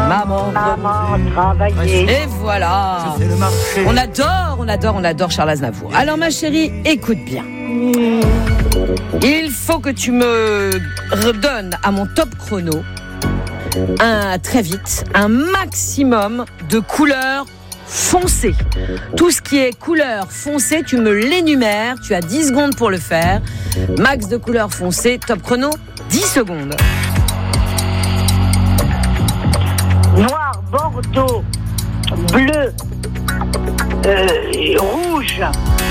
Maman, travailler. Et voilà. On adore Charles Aznavour. Alors ma chérie, écoute bien. Il faut que tu me redonnes à mon top chrono très vite un maximum de couleurs foncées. Tout ce qui est couleur foncée, tu me l'énumères. Tu as 10 secondes pour le faire. Max de couleurs foncées, top chrono, 10 secondes. Noir, bordeaux, bleu, rouge.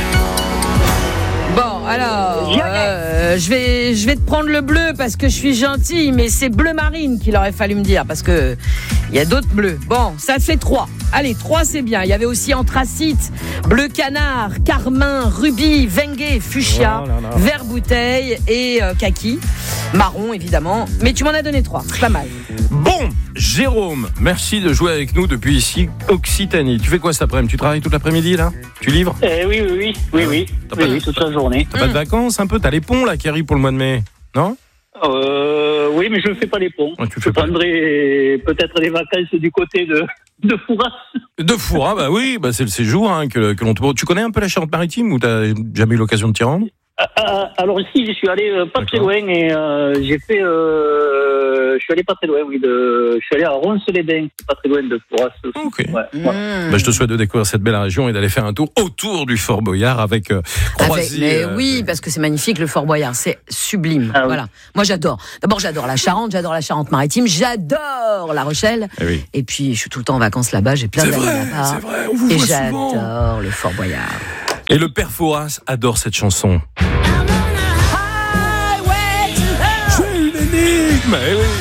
Bon, alors, je vais te prendre le bleu parce que je suis gentille, mais c'est bleu marine qu'il aurait fallu me dire parce que il y a d'autres bleus. Bon, ça fait 3. Allez, 3 c'est bien. Il y avait aussi anthracite, bleu canard, carmin, rubis, vengue, fuchsia, vert bouteille et kaki. Marron évidemment, mais tu m'en as donné 3, c'est pas mal. Bon, Jérôme, merci de jouer avec nous depuis ici, Occitanie. Tu fais quoi cet après-midi ? Tu travailles toute l'après-midi là ? Tu livres ? Oui, toute la journée. T'as pas de vacances un peu ? T'as les ponts là qui arrivent pour le mois de mai, non ? Oui, mais je ne fais pas les ponts. Ouais, je prendrai peut-être des vacances du côté de Fouras. De Fouras, bah oui, bah c'est le séjour que l'on te... Tu connais un peu la Charente-Maritime ou t'as jamais eu l'occasion de t'y rendre ? Alors ici, je suis allé pas très loin et j'ai fait. Je suis allé pas très loin, oui. Je suis allé à Ronces-les-Bains, pas très loin de Fouras. Ok. Ouais. Bah, je te souhaite de découvrir cette belle région et d'aller faire un tour autour du Fort Boyard avec croisier. Oui, parce que c'est magnifique le Fort Boyard, c'est sublime. Voilà. Moi j'adore. D'abord j'adore la Charente, j'adore la Charente-Maritime, j'adore La Rochelle. Et puis je suis tout le temps en vacances là-bas, j'ai plein d'amis là-bas. C'est vrai, on vous voit souvent. Et j'adore le Fort Boyard. Et le père Fouras adore cette chanson. C'est une énigme, eh oui.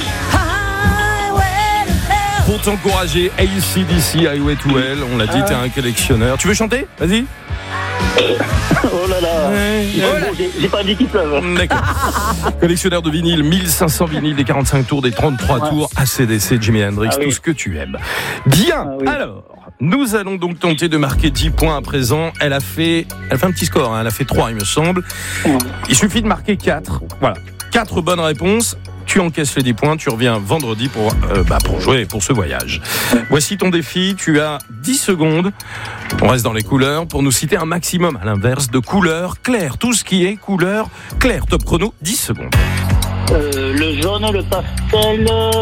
Pour t'encourager, AC/DC, Highway to Hell, on l'a dit, t'es un collectionneur. Tu veux chanter ? Vas-y. Oh là là, j'ai pas dit qu'il pleuve. D'accord. Collectionneur de vinyles, 1500 vinyles, des 45 tours, des 33 tours, AC/DC, Jimi Hendrix, tout ce que tu aimes. Bien, alors, nous allons donc tenter de marquer 10 points à présent. Elle a fait un petit score, elle a fait 3 il me semble. Il suffit de marquer 4, voilà. 4 bonnes réponses. Tu encaisses les 10 points, tu reviens vendredi pour jouer pour ce voyage. Voici ton défi, tu as 10 secondes. On reste dans les couleurs pour nous citer un maximum à l'inverse de couleurs claires. Tout ce qui est couleur claire. Top chrono, 10 secondes. Le jaune, le pastel,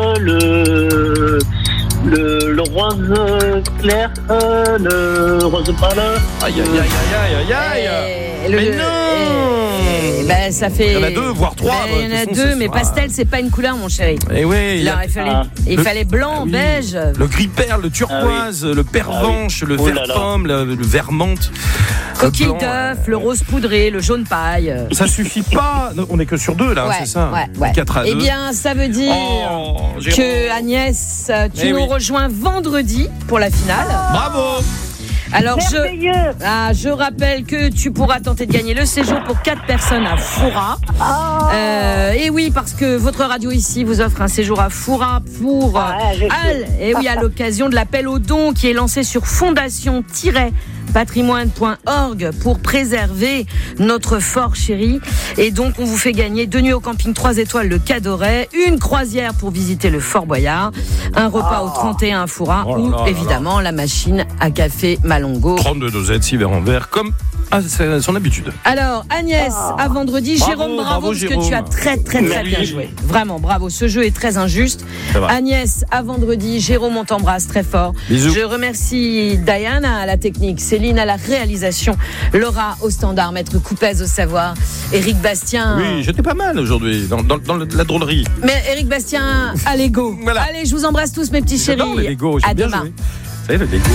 le rose clair, le rose pâle. Aïe. Mais non. Ça fait... Il y en a 2, voire 3. Il y en a 2, mais pastel, c'est pas une couleur, mon chéri. Et oui, il fallait blanc, beige. Le gris perle, le turquoise, le pervenche, le vert pomme, le vert menthe. Coquille d'œuf, le rose poudré, le jaune paille. Ça suffit pas. On est que sur 2 là, c'est ça. 4 à 2. Eh bien, ça veut dire que Agnès, tu nous rejoins vendredi pour la finale. Bravo. Alors je rappelle que tu pourras tenter de gagner le séjour pour 4 personnes à Fouras. Et oui, parce que votre radio ici vous offre un séjour à Fouras pour à l'occasion de l'appel aux dons qui est lancé sur fondation-patrimoine.org pour préserver notre fort chéri. Et donc on vous fait gagner 2 nuits au camping 3 étoiles le Cadoret, une croisière pour visiter le Fort Boyard, un repas au 31 à Fouras ou évidemment la machine à café Malongo. 32 dosettes, 6 verres en verre comme à son habitude. Alors Agnès, à vendredi. Jérôme, bravo parce que tu as très bien joué. Vraiment bravo, ce jeu est très injuste. Agnès, à vendredi. Jérôme, on t'embrasse très fort. Bisous. Je remercie Diana à la technique, Céline à la réalisation, Laura au standard, Maître Coupez au savoir, Éric Bastien. Oui, j'étais pas mal aujourd'hui dans la drôlerie. Mais Éric Bastien à Lego. Voilà. Allez, je vous embrasse tous mes petits chéris. Les Lego, à demain. Joué. Vous savez, le Lego.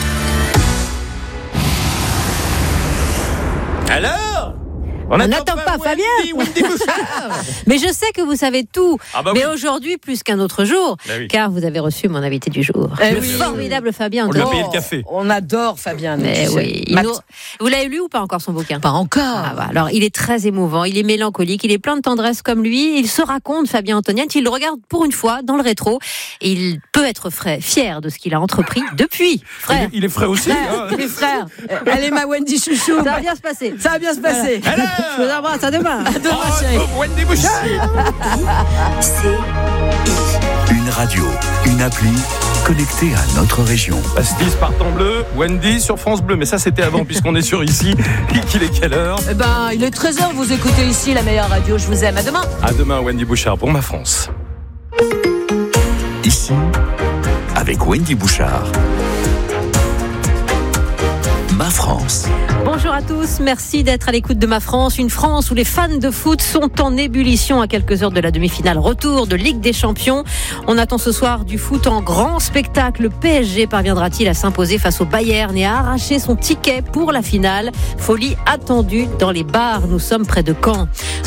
Alors, on n'attend pas Fabien. Mais je sais que vous savez tout. Mais aujourd'hui, plus qu'un autre jour, car vous avez reçu mon invité du jour. Le formidable Fabien Antoine. On lui a payé le café. On adore Fabien. Mais oui. Vous l'avez lu ou pas encore son bouquin ? Pas encore. Alors, il est très émouvant, il est mélancolique, il est plein de tendresse comme lui. Il se raconte, Fabien Antoniette, il le regarde pour une fois dans le rétro. Et il peut être fier de ce qu'il a entrepris depuis. Frère. Il est frais aussi. Il est frère. Elle est ma Wendy chouchou. Ça va bien se passer. Je vous embrasse, à demain. À demain, chérie. Wendy Boucher. Une radio, une appli. connectés à notre région. Pastis part en bleu, Wendy sur France Bleu. Mais ça, c'était avant, puisqu'on est sur ici. Qu'il est quelle heure ? Il est 13h, vous écoutez ici la meilleure radio. Je vous aime. À demain. À demain, Wendy Bouchard pour Ma France. Ici, avec Wendy Bouchard. Ma France. Bonjour à tous, merci d'être à l'écoute de Ma France. Une France où les fans de foot sont en ébullition à quelques heures de la demi-finale retour de Ligue des Champions. On attend ce soir du foot en grand spectacle. Le PSG parviendra-t-il à s'imposer face au Bayern et à arracher son ticket pour la finale ? Folie attendue dans les bars. Nous sommes près de Caen.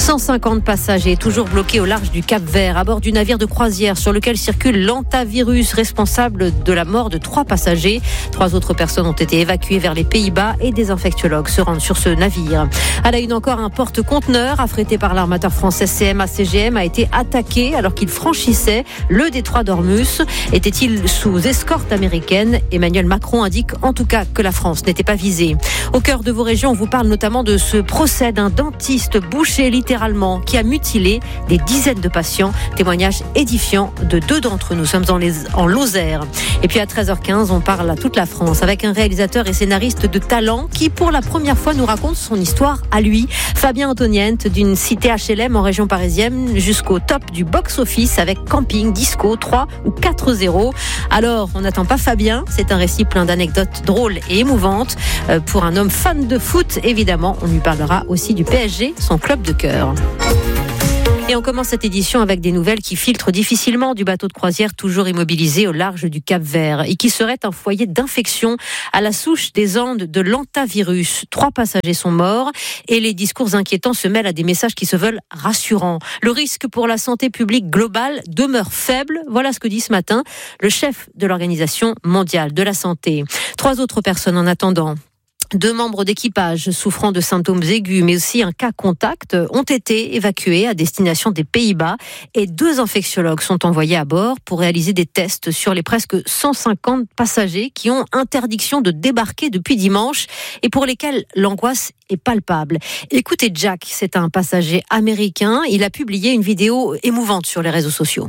150 passagers toujours bloqués au large du Cap-Vert à bord du navire de croisière sur lequel circule l'hantavirus responsable de la mort de 3 passagers. 3 autres personnes ont été évacuées vers les Pays-Bas et des infectiologues se rendent sur ce navire. À la une encore, un porte-conteneur affrété par l'armateur français CMA-CGM a été attaqué alors qu'il franchissait le détroit d'Ormuz. Était-il sous escorte américaine ? Emmanuel Macron indique en tout cas que la France n'était pas visée. Au cœur de vos régions, on vous parle notamment de ce procès d'un dentiste bouché littéralement qui a mutilé des dizaines de patients. Témoignage édifiant de 2 d'entre eux. Nous sommes en Lozère. Et puis à 13h15, on parle à toute la France avec un réalisateur et scénariste de talent qui pour la première fois nous raconte son histoire à lui. Fabien Antoniente d'une cité HLM en région parisienne jusqu'au top du box-office avec Camping, Disco, 3 ou 4-0. Alors, on n'attend pas Fabien, c'est un récit plein d'anecdotes drôles et émouvantes. Pour un homme fan de foot, évidemment, on lui parlera aussi du PSG, son club de cœur. Et on commence cette édition avec des nouvelles qui filtrent difficilement du bateau de croisière toujours immobilisé au large du Cap-Vert et qui serait un foyer d'infection à la souche des Andes de l'hantavirus. 3 passagers sont morts et les discours inquiétants se mêlent à des messages qui se veulent rassurants. Le risque pour la santé publique globale demeure faible. Voilà ce que dit ce matin le chef de l'Organisation mondiale de la santé. 3 autres personnes en attendant. 2 membres d'équipage souffrant de symptômes aigus, mais aussi un cas contact, ont été évacués à destination des Pays-Bas et 2 infectiologues sont envoyés à bord pour réaliser des tests sur les presque 150 passagers qui ont interdiction de débarquer depuis dimanche et pour lesquels l'angoisse est palpable. Écoutez Jack, c'est un passager américain. Il a publié une vidéo émouvante sur les réseaux sociaux.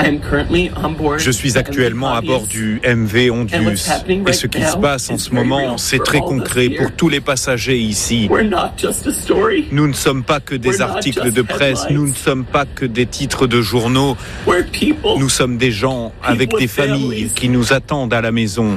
Je suis actuellement à bord du MV Ondius et ce qui se passe en ce moment, c'est très concret pour tous les passagers ici. Nous ne sommes pas que des articles de presse, nous ne sommes pas que des titres de journaux. Nous sommes des gens avec des familles qui nous attendent à la maison.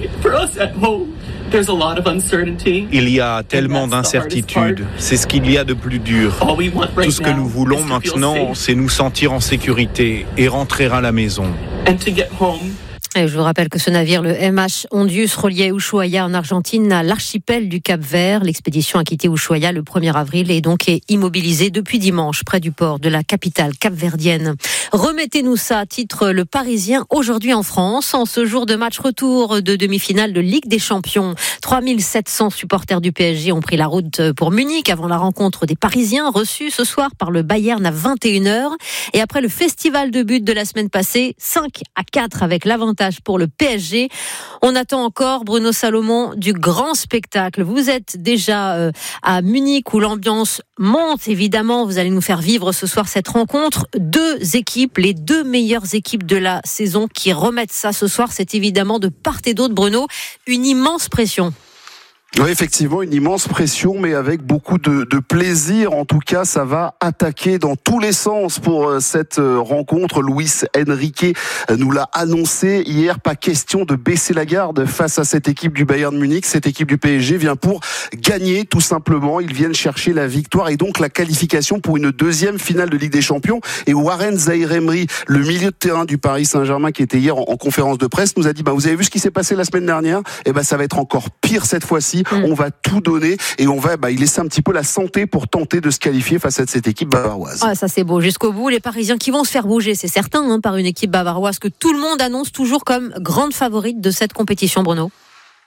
Il y a tellement d'incertitudes, c'est ce qu'il y a de plus dur. Tout ce que nous voulons maintenant, c'est nous sentir en sécurité et rentrer à la maison. Et je vous rappelle que ce navire, le MH Ondius, reliait Ushuaia en Argentine à l'archipel du Cap-Vert. L'expédition a quitté Ushuaia le 1er avril et donc est immobilisée depuis dimanche près du port de la capitale capverdienne. Remettez-nous ça, titre Le Parisien aujourd'hui en France. En ce jour de match retour de demi-finale de Ligue des Champions, 3700 supporters du PSG ont pris la route pour Munich avant la rencontre des Parisiens reçus ce soir par le Bayern à 21h. Et après le festival de buts de la semaine passée, 5-4 avec l'avantage pour le PSG. On attend encore, Bruno Salomon, du grand spectacle. Vous êtes déjà à Munich où l'ambiance monte, évidemment. Vous allez nous faire vivre ce soir cette rencontre. 2 équipes, les 2 meilleures équipes de la saison qui remettent ça ce soir. C'est évidemment de part et d'autre, Bruno, une immense pression. Oui, effectivement, une immense pression, mais avec beaucoup de plaisir. En tout cas, ça va attaquer dans tous les sens pour cette rencontre. Luis Enrique nous l'a annoncé hier. Pas question de baisser la garde face à cette équipe du Bayern Munich. Cette équipe du PSG vient pour gagner, tout simplement. Ils viennent chercher la victoire et donc la qualification pour une 2e finale de Ligue des Champions. Et Warren Zaïre-Emery, le milieu de terrain du Paris Saint-Germain, qui était hier en conférence de presse, nous a dit, vous avez vu ce qui s'est passé la semaine dernière? Ça va être encore pire cette fois-ci. On va tout donner et on va y laisser un petit peu la santé pour tenter de se qualifier face à cette équipe bavaroise. Ah, ça c'est beau, jusqu'au bout. Les Parisiens qui vont se faire bouger, c'est certain, par une équipe bavaroise que tout le monde annonce toujours comme grande favorite de cette compétition, Bruno.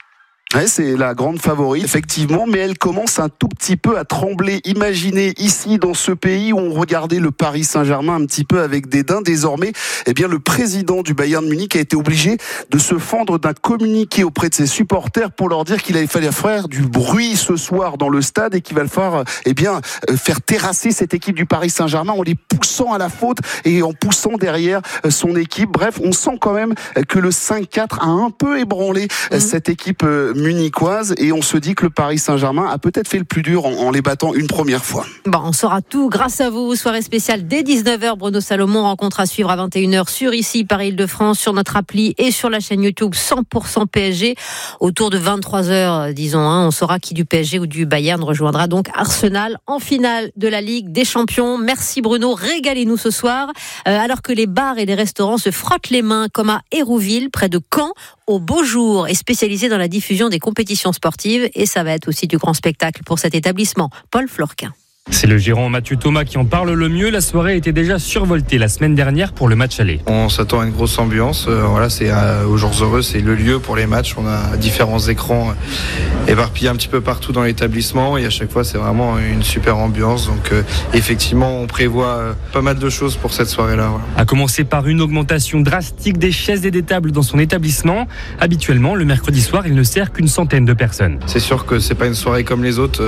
Ouais, c'est la grande favorite, effectivement, mais elle commence un tout petit peu à trembler. Imaginez ici, dans ce pays où on regardait le Paris Saint-Germain un petit peu avec dédain, désormais, eh bien, le président du Bayern Munich a été obligé de se fendre d'un communiqué auprès de ses supporters pour leur dire qu'il allait falloir faire du bruit ce soir dans le stade et qu'il va falloir, faire terrasser cette équipe du Paris Saint-Germain en les poussant à la faute et en poussant derrière son équipe. Bref, on sent quand même que le 5-4 a un peu ébranlé cette équipe munichoise et on se dit que le Paris Saint-Germain a peut-être fait le plus dur en les battant une première fois. Bon, on saura tout grâce à vous. Soirée spéciale dès 19h. Bruno Salomon, rencontre à suivre à 21h sur ici Paris-Île-de-France, sur notre appli et sur la chaîne YouTube 100% PSG. Autour de 23h, disons, on saura qui du PSG ou du Bayern rejoindra donc Arsenal en finale de la Ligue des Champions. Merci Bruno, régalez-nous ce soir. Alors que les bars et les restaurants se frottent les mains comme à Hérouville, près de Caen, au beau jour, est spécialisé dans la diffusion des compétitions sportives et ça va être aussi du grand spectacle pour cet établissement. Paul Florquin. C'est le gérant Mathieu Thomas qui en parle le mieux. La soirée était déjà survoltée la semaine dernière pour le match aller. On s'attend à une grosse ambiance. C'est aux jours heureux, c'est le lieu pour les matchs. On a différents écrans éparpillés un petit peu partout dans l'établissement et à chaque fois c'est vraiment une super ambiance. Donc effectivement, on prévoit pas mal de choses pour cette soirée-là. Voilà. A commencer par une augmentation drastique des chaises et des tables dans son établissement. Habituellement, le mercredi soir, il ne sert qu'une centaine de personnes. C'est sûr que c'est pas une soirée comme les autres.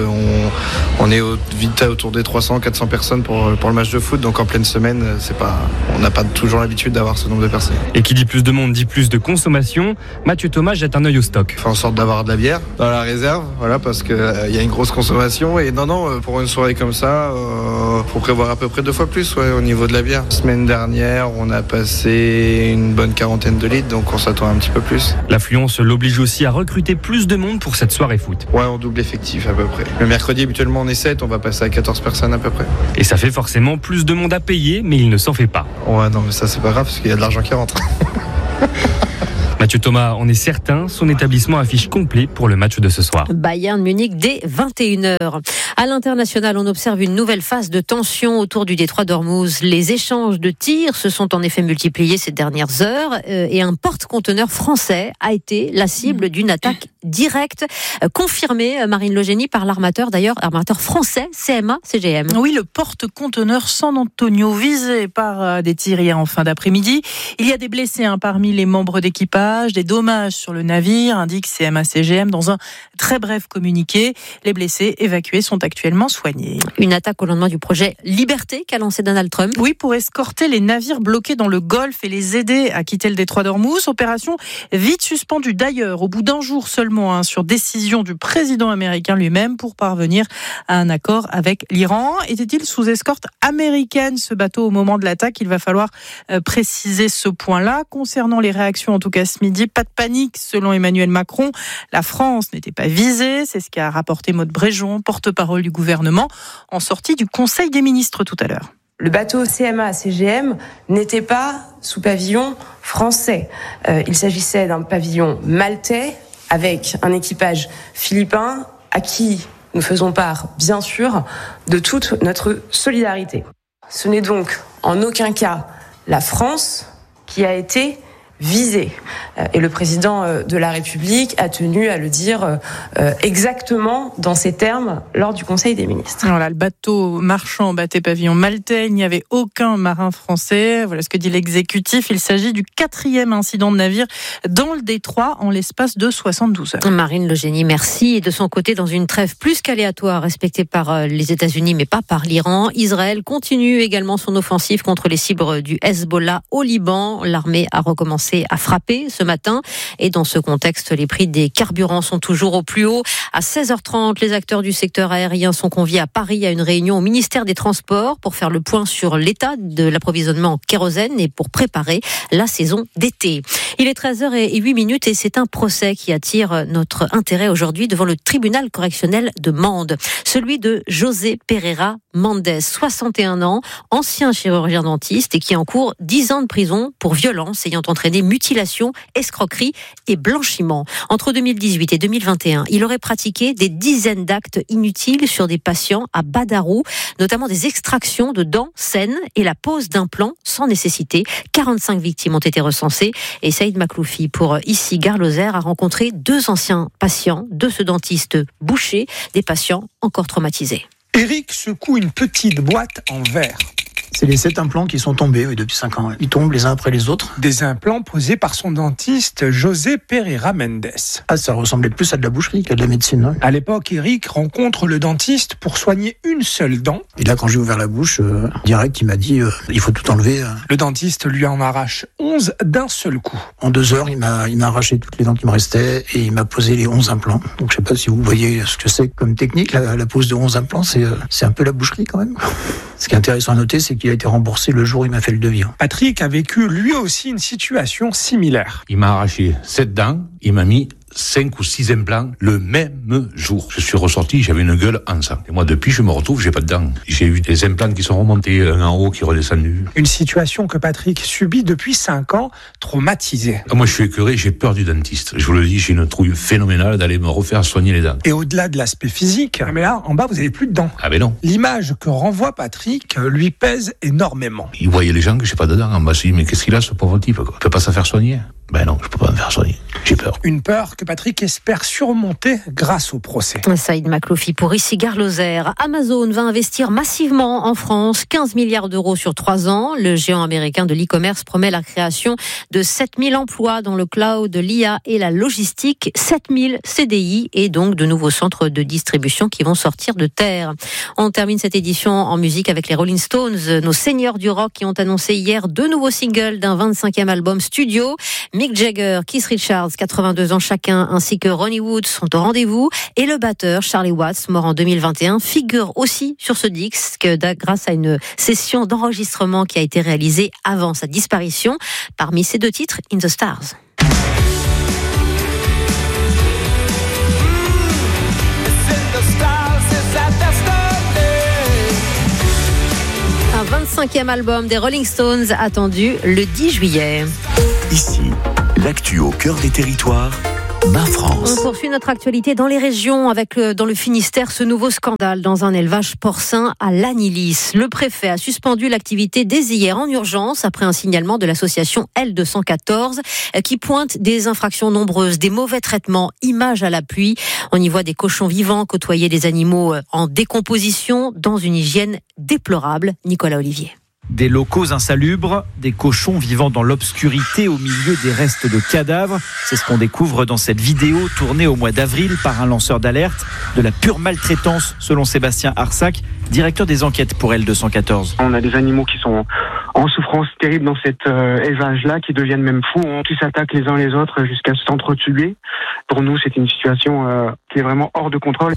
On est vite autour des 300-400 personnes pour le match de foot, donc en pleine semaine, on n'a pas toujours l'habitude d'avoir ce nombre de personnes. Et qui dit plus de monde dit plus de consommation. Mathieu Thomas jette un œil au stock. On fait en sorte d'avoir de la bière dans la réserve, parce qu'il y a une grosse consommation. Et pour une soirée comme ça, faut prévoir à peu près 2 fois plus au niveau de la bière. La semaine dernière, on a passé une bonne 40aine de litres, donc on s'attend un petit peu plus. L'affluence l'oblige aussi à recruter plus de monde pour cette soirée foot. Ouais, on double effectif à peu près. Le mercredi, habituellement, on est 7, on va passer à 14 personnes à peu près. Et ça fait forcément plus de monde à payer, mais il ne s'en fait pas. Ouais, non, mais ça, c'est pas grave, parce qu'il y a de l'argent qui rentre. Mathieu Thomas en est certain, son établissement affiche complet pour le match de ce soir. Bayern Munich dès 21h. À l'international, on observe une nouvelle phase de tension autour du détroit d'Ormuz. Les échanges de tirs se sont en effet multipliés ces dernières heures et un porte-conteneur français a été la cible d'une attaque directe, confirmée, Marine Logénie, par l'armateur français CMA CGM. Oui, le porte-conteneur San Antonio visé par des tirs hier en fin d'après-midi. Il y a des blessés parmi les membres d'équipage. Des dommages sur le navire, indique CMA CGM dans un très bref communiqué. Les blessés évacués sont actuellement soignés. Une attaque au lendemain du projet Liberté qu'a lancé Donald Trump. Oui, pour escorter les navires bloqués dans le Golfe et les aider à quitter le détroit d'Ormuz. Opération vite suspendue d'ailleurs au bout d'un jour seulement sur décision du président américain lui-même pour parvenir à un accord avec l'Iran. Était-il sous escorte américaine ce bateau au moment de l'attaque? Il va falloir préciser ce point-là. Concernant les réactions en tout cas ce midi, pas de panique selon Emmanuel Macron. La France n'était pas visée, c'est ce qu'a rapporté Maude Bréjon, porte-parole du gouvernement, en sortie du Conseil des ministres tout à l'heure. Le bateau CMA CGM n'était pas sous pavillon français. Il s'agissait d'un pavillon maltais avec un équipage philippin à qui nous faisons part, bien sûr, de toute notre solidarité. Ce n'est donc en aucun cas la France qui a été visé. Et le président de la République a tenu à le dire exactement dans ces termes lors du Conseil des ministres. Voilà, le bateau marchand battait pavillon maltais, il n'y avait aucun marin français. Voilà ce que dit l'exécutif. Il s'agit du 4e incident de navire dans le détroit en l'espace de 72 heures. Marine Logénie, merci. Et de son côté, dans une trêve plus qu'aléatoire respectée par les États-Unis mais pas par l'Iran, Israël continue également son offensive contre les cibles du Hezbollah au Liban. L'armée a recommencé à frapper ce matin. Et dans ce contexte, les prix des carburants sont toujours au plus haut. À 16h30, les acteurs du secteur aérien sont conviés à Paris à une réunion au ministère des Transports pour faire le point sur l'état de l'approvisionnement en kérosène et pour préparer la saison d'été. Il est 13h08 et c'est un procès qui attire notre intérêt aujourd'hui devant le tribunal correctionnel de Mende. Celui de José Pereira Mendes, 61 ans, ancien chirurgien dentiste et qui encourt 10 ans de prison pour violence ayant entraîné mutilation escroquerie et blanchiment. Entre 2018 et 2021, il aurait pratiqué des dizaines d'actes inutiles sur des patients à Badarou, notamment des extractions de dents saines et la pose d'implants sans nécessité. 45 victimes ont été recensées et Saïd Makloufi, pour ici Gare Lozère, a rencontré 2 anciens patients de ce dentiste boucher, des patients encore traumatisés. Eric secoue une petite boîte en verre. C'est les 7 implants qui sont tombés depuis 5 ans. Ils tombent les uns après les autres. Des implants posés par son dentiste José Pereira Mendes. Ah, ça ressemblait plus à de la boucherie qu'à de la médecine. Ouais. À l'époque, Eric rencontre le dentiste pour soigner une seule dent. Et là, quand j'ai ouvert la bouche, direct, il m'a dit il faut tout enlever. Le dentiste lui en arrache 11 d'un seul coup. En 2 heures, il m'a arraché toutes les dents qui me restaient et il m'a posé les 11 implants. Donc je sais pas si vous voyez ce que c'est comme technique. La pose de 11 implants, c'est un peu la boucherie quand même. Ce qui est intéressant à noter, c'est qu'il a été remboursé le jour où il m'a fait le devis. Patrick a vécu lui aussi une situation similaire. Il m'a arraché 7 dents, il m'a mis 5 ou 6 implants le même jour. Je suis ressorti, j'avais une gueule en sang. Et moi, depuis, je me retrouve, j'ai pas de dents. J'ai eu des implants qui sont remontés, un en haut qui est redescendu. Une situation que Patrick subit depuis 5 ans, traumatisé. Moi, je suis écœuré, j'ai peur du dentiste. Je vous le dis, j'ai une trouille phénoménale d'aller me refaire soigner les dents. Et au-delà de l'aspect physique, mais là, en bas, vous avez plus de dents. Ah ben non. L'image que renvoie Patrick lui pèse énormément. Il voyait les gens que j'ai pas de dents en bas. Je dis, mais qu'est-ce qu'il a, ce pauvre type, quoi? Il peut pas se faire soigner? Ben non, je peux pas me faire soigner. J'ai peur. Une peur que Patrick espère surmonter grâce au procès. Saïd Makloufi pour ici Gare Lozère. Amazon va investir massivement en France, 15 milliards d'euros sur 3 ans. Le géant américain de l'e-commerce promet la création de 7000 emplois dans le cloud, l'IA et la logistique, 7000 CDI et donc de nouveaux centres de distribution qui vont sortir de terre. On termine cette édition en musique avec les Rolling Stones, nos seigneurs du rock qui ont annoncé hier 2 nouveaux singles d'un 25e album studio. Mick Jagger, Keith Richards, 82 ans chacun, ainsi que Ronnie Wood sont au rendez-vous. Et le batteur Charlie Watts, mort en 2021, figure aussi sur ce disque grâce à une session d'enregistrement qui a été réalisée avant sa disparition. Parmi ces 2 titres, In the Stars. Un 25e album des Rolling Stones attendu le 10 juillet. Ici, l'actu au cœur des territoires, Ma France. On poursuit notre actualité dans les régions avec dans le Finistère ce nouveau scandale dans un élevage porcin à Lannilis. Le préfet a suspendu l'activité dès hier en urgence après un signalement de l'association L214 qui pointe des infractions nombreuses, des mauvais traitements, images à l'appui. On y voit des cochons vivants côtoyer des animaux en décomposition dans une hygiène déplorable. Nicolas Olivier. Des locaux insalubres, des cochons vivant dans l'obscurité au milieu des restes de cadavres. C'est ce qu'on découvre dans cette vidéo tournée au mois d'avril par un lanceur d'alerte. De la pure maltraitance, selon Sébastien Arsac, directeur des enquêtes pour L214. On a des animaux qui sont en souffrance terrible dans cet élevage-là, qui deviennent même fous, qui s'attaquent les uns les autres jusqu'à s'entretuer. Pour nous, c'est une situation qui est vraiment hors de contrôle.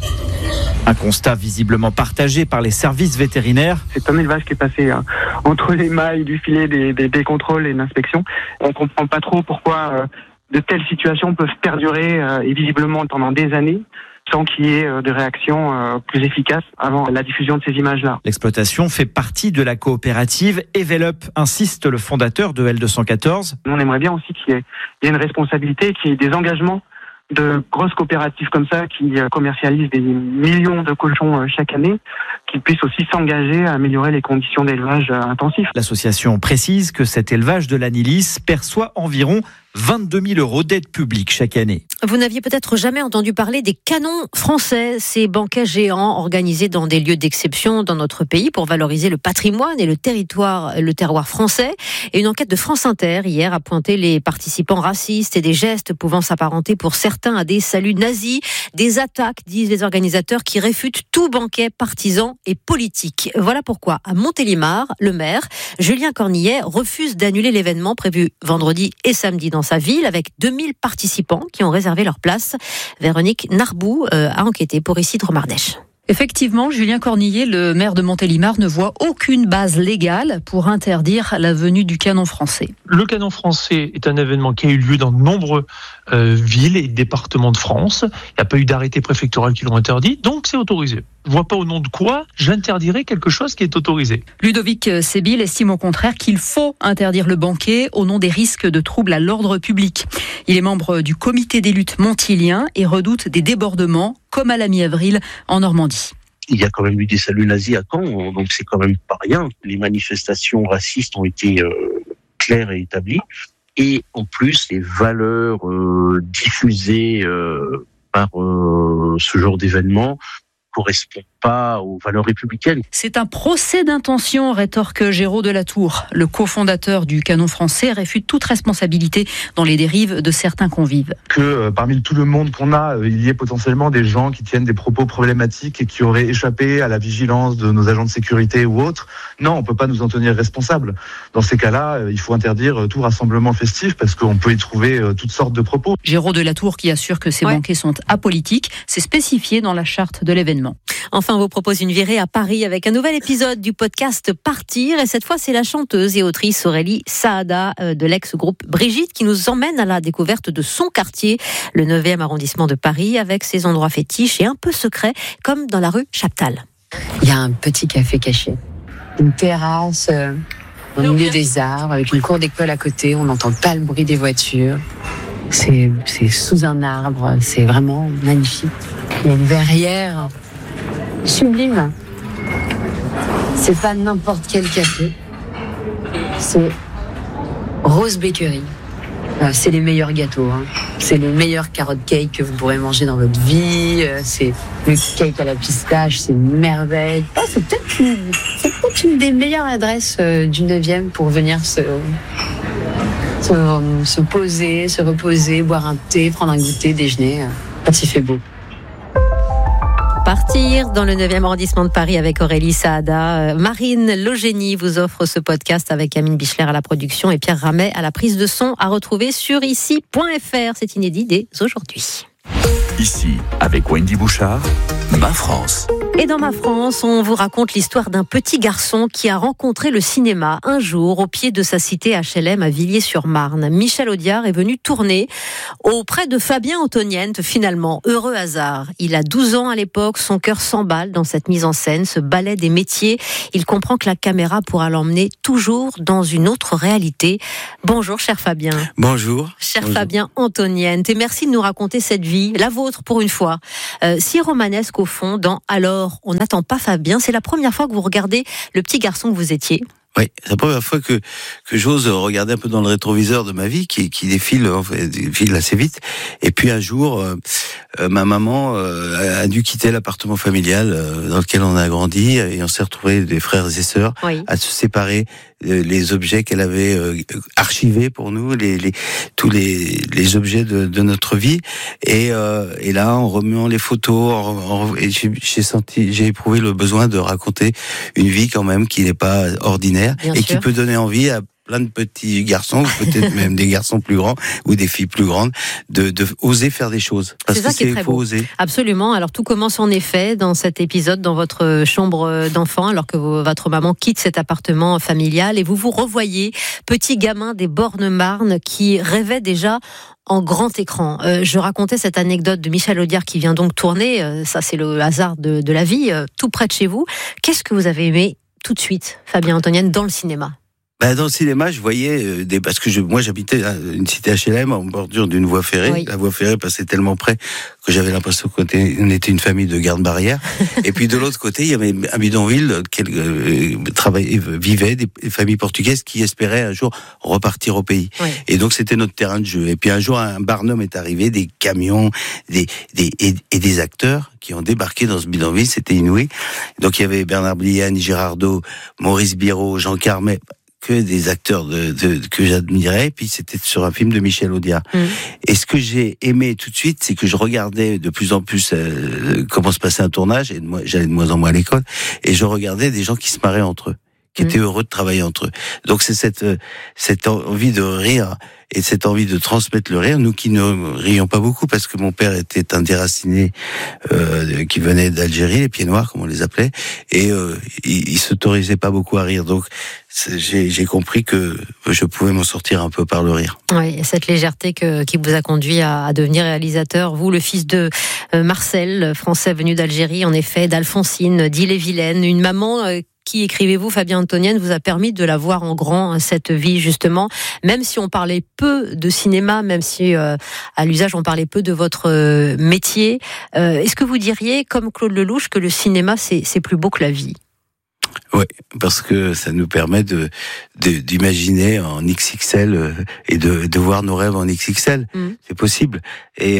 Un constat visiblement partagé par les services vétérinaires. C'est un élevage qui est passé entre les mailles du filet des contrôles et de l'inspection. On ne comprend pas trop pourquoi de telles situations peuvent perdurer et visiblement pendant des années sans qu'il y ait de réaction plus efficace avant la diffusion de ces images-là. L'exploitation fait partie de la coopérative Evelup, insiste le fondateur de L214. On aimerait bien aussi qu'il y ait une responsabilité, qu'il y ait des engagements de grosses coopératives comme ça qui commercialisent des millions de cochons chaque année, qui puissent aussi s'engager à améliorer les conditions d'élevage intensif. L'association précise que cet élevage de l'Anilis perçoit environ 22 000 euros d'aide publique chaque année. Vous n'aviez peut-être jamais entendu parler des canons français, ces banquets géants organisés dans des lieux d'exception dans notre pays pour valoriser le patrimoine et le terroir français. Et une enquête de France Inter hier a pointé les participants racistes et des gestes pouvant s'apparenter pour certains à des saluts nazis, des attaques, disent les organisateurs, qui réfutent tout banquet partisan et politique. Voilà pourquoi, à Montélimar, le maire, Julien Cornillet, refuse d'annuler l'événement prévu vendredi et samedi dans sa ville avec 2000 participants qui ont réservé leur place. Véronique Narbou a enquêté pour ici de Romardèche. Effectivement, Julien Cornillet, le maire de Montélimar, ne voit aucune base légale pour interdire la venue du canon français. Le canon français est un événement qui a eu lieu dans de nombreuses villes et départements de France. Il n'y a pas eu d'arrêté préfectoral qui l'ont interdit, donc c'est autorisé. Je vois pas au nom de quoi j'interdirais quelque chose qui est autorisé. Ludovic Sébil estime au contraire qu'il faut interdire le banquet au nom des risques de troubles à l'ordre public. Il est membre du comité des luttes montilien et redoute des débordements, comme à la mi-avril en Normandie. Il y a quand même eu des saluts nazis à Caen, donc c'est quand même pas rien. Les manifestations racistes ont été claires et établies. Et en plus, les valeurs diffusées par ce genre d'événement correspond pas aux valeurs républicaines. C'est un procès d'intention, rétorque Géraud Delatour. Le cofondateur du Canon français réfute toute responsabilité dans les dérives de certains convives. Que parmi tout le monde qu'on a, il y ait potentiellement des gens qui tiennent des propos problématiques et qui auraient échappé à la vigilance de nos agents de sécurité ou autres. Non, on peut pas nous en tenir responsables. Dans ces cas-là, il faut interdire tout rassemblement festif parce qu'on peut y trouver toutes sortes de propos. Géraud Delatour qui assure que ces banquets sont apolitiques, c'est spécifié dans la charte de l'événement. Enfin, on vous propose une virée à Paris avec un nouvel épisode du podcast Partir. Et cette fois, c'est la chanteuse et autrice Aurélie Saada de l'ex-groupe Brigitte qui nous emmène à la découverte de son quartier, le 9e arrondissement de Paris, avec ses endroits fétiches et un peu secrets, comme dans la rue Chaptal. Il y a un petit café caché, une terrasse au milieu des arbres, avec une cour d'école à côté. On n'entend pas le bruit des voitures. C'est sous un arbre, c'est vraiment magnifique. Il y a une verrière sublime. C'est pas n'importe quel café. C'est Rose Bakery. C'est les meilleurs gâteaux. C'est les meilleurs carrot cake que vous pourrez manger dans votre vie. C'est le cake à la pistache, c'est une merveille. C'est peut-être une des meilleures adresses du 9e pour venir se poser, se reposer, boire un thé, prendre un goûter, déjeuner, quand il fait beau. Partir dans le 9e arrondissement de Paris avec Aurélie Saada. Marine Logénie vous offre ce podcast avec Amine Bichler à la production et Pierre Ramet à la prise de son, à retrouver sur ici.fr. C'est inédit dès aujourd'hui. Ici, avec Wendy Bouchard, Ma France. Et dans Ma France, on vous raconte l'histoire d'un petit garçon qui a rencontré le cinéma un jour au pied de sa cité HLM à Villiers-sur-Marne. Michel Audiard est venu tourner auprès de Fabien Antoniente, finalement. Heureux hasard. Il a 12 ans à l'époque, son cœur s'emballe dans cette mise en scène, ce ballet des métiers. Il comprend que la caméra pourra l'emmener toujours dans une autre réalité. Bonjour, cher Fabien. Bonjour. Cher Fabien Antoniente, et merci de nous raconter cette vie, la vôtre pour une fois. Si romanesque au fond, dans Alors, on n'attend pas Fabien. C'est la première fois que vous regardez le petit garçon que vous étiez. Oui, c'est la première fois que j'ose regarder un peu dans le rétroviseur de ma vie qui défile assez vite. Et puis un jour, ma maman a dû quitter l'appartement familial dans lequel on a grandi et on s'est retrouvés, des frères et sœurs, à se séparer. Les objets qu'elle avait archivés pour nous, tous les objets de notre vie, et là en remuant les photos, j'ai éprouvé le besoin de raconter une vie quand même qui n'est pas ordinaire. Bien et sûr. Qui peut donner envie à plein de petits garçons, ou peut-être même des garçons plus grands ou des filles plus grandes, de oser faire des choses. Parce c'est ça qui est très beau. Oser. Absolument. Alors tout commence en effet dans cet épisode, dans votre chambre d'enfant, alors que votre maman quitte cet appartement familial et vous vous revoyez, petit gamin des Bornes-Marne qui rêvait déjà en grand écran. Je racontais cette anecdote de Michel Audiard qui vient donc tourner, ça c'est le hasard de la vie, tout près de chez vous. Qu'est-ce que vous avez aimé tout de suite, Fabien Antoniente, dans le cinéma ? Dans le cinéma, je voyais parce que moi j'habitais une cité HLM en bordure d'une voie ferrée. Oui. La voie ferrée passait tellement près que j'avais l'impression qu'on était une famille de garde-barrière. Et puis de l'autre côté, il y avait un bidonville dans lequel vivaient des familles portugaises qui espéraient un jour repartir au pays. Oui. Et donc c'était notre terrain de jeu. Et puis un jour, un Barnum est arrivé, des camions, et des acteurs qui ont débarqué dans ce bidonville. C'était inouï. Donc il y avait Bernard Blier, Annie Girardot, Maurice Biraud, Jean Carmet, que des acteurs que j'admirais, puis c'était sur un film de Michel Audiard. Et ce que j'ai aimé tout de suite, c'est que je regardais de plus en plus comment se passait un tournage, et j'allais de moins en moins à l'école, et je regardais des gens qui se marraient entre eux, qui étaient heureux de travailler entre eux. Donc c'est cette envie de rire et cette envie de transmettre le rire, nous qui ne rions pas beaucoup, parce que mon père était un déraciné qui venait d'Algérie, les pieds noirs comme on les appelait, et il s'autorisait pas beaucoup à rire. Donc j'ai compris que je pouvais m'en sortir un peu par le rire. Oui, cette légèreté qui vous a conduit à devenir réalisateur, vous, le fils de Marcel, français venu d'Algérie, en effet, d'Alphonsine, d'Ille-et-Vilaine, une maman qui, écrivez-vous, Fabien Antonienne, vous a permis de la voir en grand, cette vie, justement, même si on parlait peu de cinéma, même si à l'usage on parlait peu de votre métier. Est-ce que vous diriez, comme Claude Lelouch, que le cinéma c'est plus beau que la vie ? Oui, parce que ça nous permet d'imaginer en XXL et de voir nos rêves en XXL. C'est possible. Et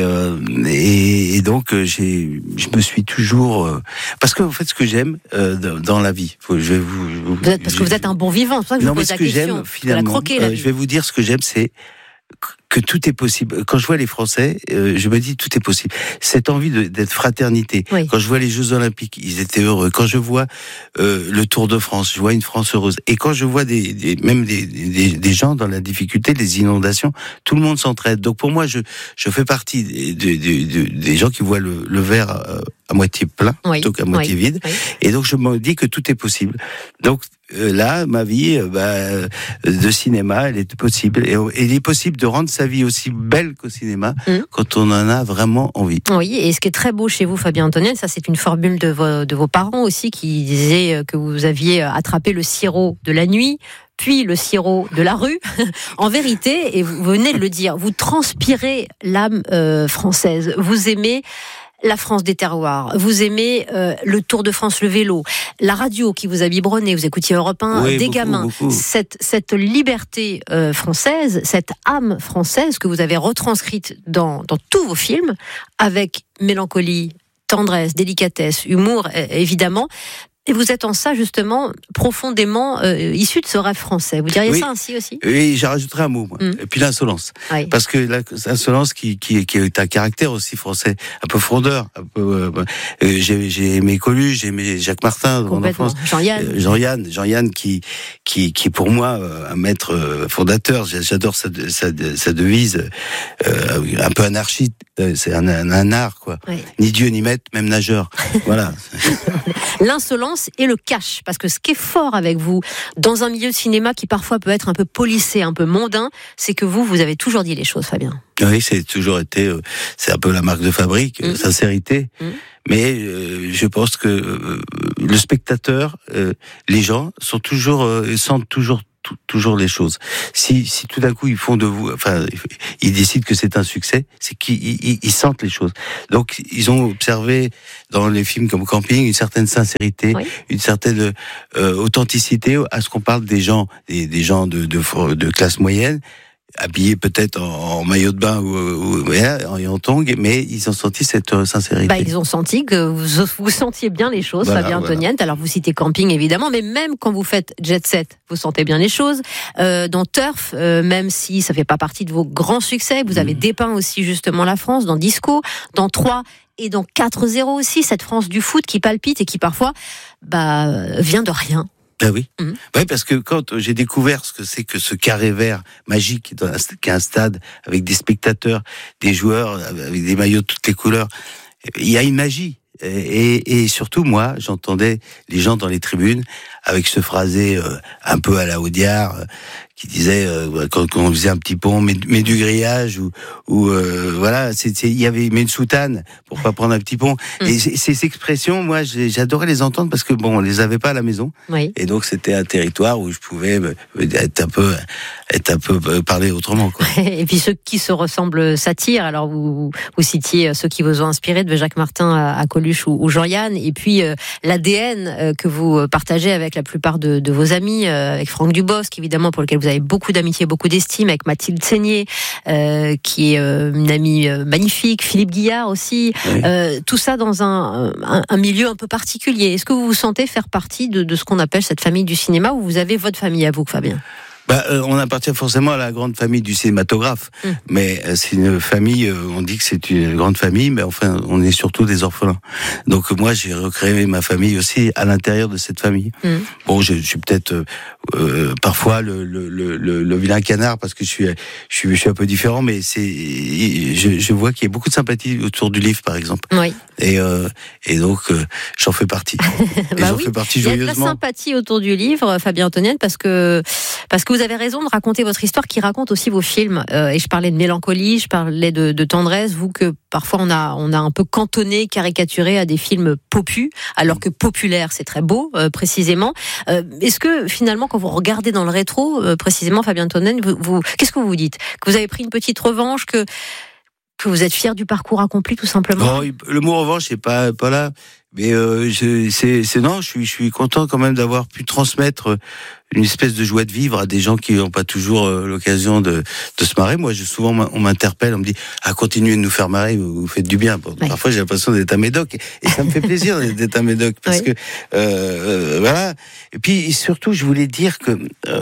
donc je me suis toujours parce que en fait ce que j'aime dans la vie, parce que vous êtes un bon vivant, c'est pour ça que je vous pose la question. Non, mais ce que j'aime finalement, je vais vous dire ce que j'aime, c'est que tout est possible. Quand je vois les Français, je me dis tout est possible. Cette envie d'être fraternité. Oui. Quand je vois les Jeux Olympiques, ils étaient heureux. Quand je vois le Tour de France, je vois une France heureuse. Et quand je vois des gens dans la difficulté, des inondations, tout le monde s'entraide. Donc pour moi, je fais partie des gens qui voient le verre à moitié plein plutôt qu'à moitié vide. Oui. Et donc je me dis que tout est possible. Donc là, ma vie de cinéma, elle est possible. Et il est possible de rendre sa vie aussi belle qu'au cinéma quand on en a vraiment envie. Oui, et ce qui est très beau chez vous, Fabien Antonienne, ça c'est une formule de vos parents aussi qui disaient que vous aviez attrapé le sirop de la nuit, puis le sirop de la rue. En vérité, et vous venez de le dire, vous transpirez l'âme française. Vous aimez la France des terroirs, vous aimez le Tour de France, le vélo, la radio qui vous a biberonné, vous écoutiez Europe 1 des gamins. Beaucoup. Cette liberté française, cette âme française que vous avez retranscrite dans tous vos films, avec mélancolie, tendresse, délicatesse, humour, évidemment. Et vous êtes en ça, justement, profondément issu de ce rêve français. Vous diriez ça ainsi aussi ? Oui, j'en rajouterai un mot, moi. Et puis l'insolence. Oui. Parce que l'insolence qui est un caractère aussi français, un peu frondeur. Un peu, j'ai aimé Coluche, j'ai aimé Jacques Martin dans mon enfance. Jean-Yann qui pour moi, un maître fondateur. J'adore sa devise, un peu anarchiste. C'est un art, quoi. Oui. Ni Dieu ni maître, même nageur. Voilà. L'insolence et le cash, parce que ce qui est fort avec vous, dans un milieu de cinéma qui parfois peut être un peu policé, un peu mondain, c'est que vous avez toujours dit les choses, Fabien. Oui, c'est toujours été, c'est un peu la marque de fabrique, sincérité. Mais je pense que le spectateur, les gens sont toujours, sentent toujours les choses. Si tout d'un coup ils font de vous, enfin ils décident que c'est un succès, c'est qu'ils sentent les choses. Donc ils ont observé dans les films comme Camping une certaine sincérité, une certaine authenticité à ce qu'on parle des gens de classe moyenne, habillés peut-être en maillot de bain ou en tongs, mais ils ont senti cette sincérité. Ils ont senti que vous sentiez bien les choses, Fabien Antonienne. Alors vous citez Camping évidemment, mais même quand vous faites Jet Set, vous sentez bien les choses. Dans Turf, même si ça fait pas partie de vos grands succès, vous avez dépeint aussi justement la France, dans Disco, dans 3 et dans 4-0 aussi, cette France du foot qui palpite et qui parfois vient de rien. Ah oui. Oui, parce que quand j'ai découvert ce que c'est que ce carré vert magique, qui est un stade avec des spectateurs, des joueurs, avec des maillots de toutes les couleurs, il y a une magie. Et surtout, moi, j'entendais les gens dans les tribunes avec ce phrasé un peu à la Audiard, qui disait quand on faisait un petit pont, mais du grillage ou voilà, il y avait une soutane pour pas prendre un petit pont. Et ces expressions, moi, j'adorais les entendre parce que on les avait pas à la maison. Oui. Et donc c'était un territoire où je pouvais être un peu parler autrement, quoi. Et puis ceux qui se ressemblent s'attirent. Alors vous citiez ceux qui vous ont inspiré, de Jacques Martin à Coluche ou Jean-Yann, et puis l'ADN que vous partagez avec la plupart de vos amis, avec Franck Dubosc évidemment, pour lequel vous avez beaucoup d'amitié, beaucoup d'estime, avec Mathilde Seigné, qui est une amie magnifique, Philippe Guillard aussi, tout ça dans un milieu un peu particulier. Est-ce que vous vous sentez faire partie de ce qu'on appelle cette famille du cinéma, ou vous avez votre famille à vous, Fabien ? On appartient forcément à la grande famille du cinématographe, mais c'est une famille, on dit que c'est une grande famille, mais enfin, on est surtout des orphelins. Donc moi, j'ai recréé ma famille aussi à l'intérieur de cette famille. Bon, je suis peut-être parfois le vilain canard parce que je suis un peu différent, mais je vois qu'il y a beaucoup de sympathie autour du livre, par exemple. Oui. Et donc j'en fais partie. J'en fais partie joyeusement. Il y a de la sympathie autour du livre, Fabien Antonienne, parce que vous avez raison de raconter votre histoire qui raconte aussi vos films. Et je parlais de mélancolie, je parlais de tendresse, vous que parfois on a un peu cantonné, caricaturé à des films popus, alors que populaire c'est très beau, précisément. Est-ce que finalement quand vous regardez dans le rétro, précisément Fabien Antonienne, qu'est-ce que vous vous dites? Que vous avez pris une petite revanche, que vous êtes fier du parcours accompli tout simplement? Non, le mot revanche c'est pas là. Mais je suis content quand même d'avoir pu transmettre une espèce de joie de vivre à des gens qui n'ont pas toujours l'occasion de se marrer. Moi, souvent on m'interpelle, on me dit continuez de nous faire marrer, vous faites du bien. Bon, parfois j'ai l'impression d'être un médoc et ça me fait plaisir d'être un médoc parce que voilà. Et puis surtout, je voulais dire que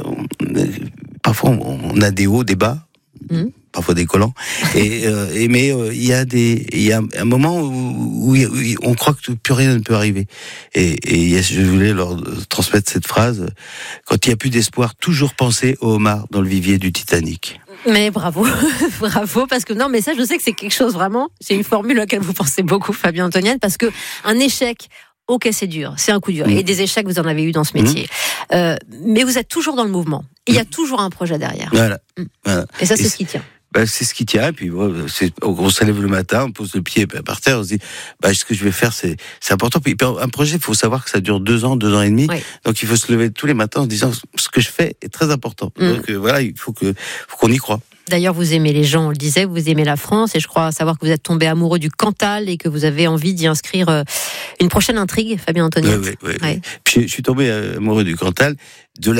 parfois on a des hauts, des bas. Parfois décollant, mais il y a un moment où on croit que plus rien ne peut arriver. Et je voulais leur transmettre cette phrase: quand il n'y a plus d'espoir, toujours penser au homard dans le vivier du Titanic. Mais bravo, bravo, parce que non, mais ça, je sais que c'est quelque chose vraiment. C'est une formule à laquelle vous pensez beaucoup, Fabien Antonienne, parce que un échec. Ok, c'est dur, c'est un coup dur. Et des échecs, vous en avez eu dans ce métier. Mais vous êtes toujours dans le mouvement. Il y a toujours un projet derrière. Voilà. Et ça, c'est ce qui tient. C'est ce qui tient. Et puis, on se lève le matin, on pose le pied par terre, on se dit, ce que je vais faire, c'est important. Puis, un projet, il faut savoir que ça dure 2 ans, 2 ans et demi. Oui. Donc, il faut se lever tous les matins en se disant, ce que je fais est très important. Donc, voilà, il faut qu'on y croie. D'ailleurs, vous aimez les gens, on le disait, vous aimez la France, et je crois savoir que vous êtes tombé amoureux du Cantal et que vous avez envie d'y inscrire une prochaine intrigue, Fabien Antonienne. Oui. Puis, je suis tombé amoureux du Cantal, de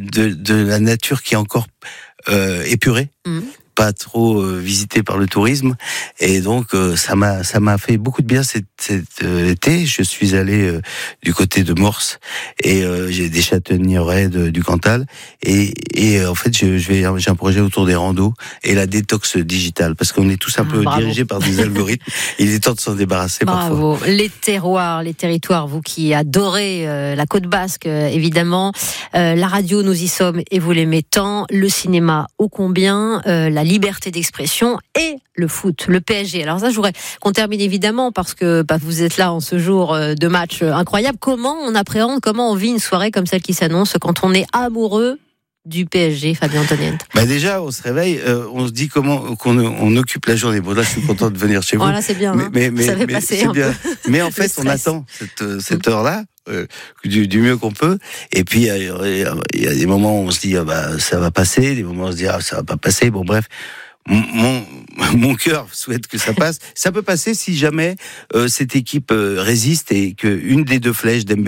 la nature qui est encore épurée. Pas trop visité par le tourisme, et donc ça m'a fait beaucoup de bien cet été. Je suis allé du côté de Morse et j'ai des châtaigneraies du Cantal, et en fait j'ai un projet autour des randos et la détox digitale, parce qu'on est tous un peu dirigés par des algorithmes. Il est temps de s'en débarrasser. Bravo. Parfois. Les terroirs, les territoires, vous qui adorez la côte basque, évidemment, la radio, nous y sommes et vous l'aimez tant, le cinéma ô combien, la liberté d'expression et le foot, le PSG. Alors ça, je voudrais qu'on termine évidemment parce que vous êtes là en ce jour de match incroyable. Comment on appréhende, comment on vit une soirée comme celle qui s'annonce quand on est amoureux du PSG, Fabien Antonienne? Déjà, on se réveille, on se dit comment on occupe la journée. Bon, là, je suis content de venir chez vous. Voilà, c'est bien. Mais ça fait passer c'est bien. Mais en fait, on attend cette heure-là. Du mieux qu'on peut, et puis il y a des moments où on se dit ça va passer, des moments où on se dit ça va pas passer. Bon, bref, mon cœur souhaite que ça passe. Ça peut passer si jamais cette équipe résiste et que une des 2 flèches d'Embélé